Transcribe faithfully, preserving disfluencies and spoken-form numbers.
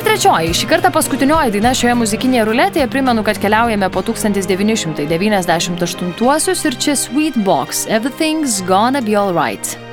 trečioji, šį kartą paskutinioji daina šioje muzikinėje ruletėje. Primenu, kad keliaujame po tūkstantis devyni šimtai devyniasdešimt aštuntuosius ir čia Sweet Box, Everything's Gonna Be Alright.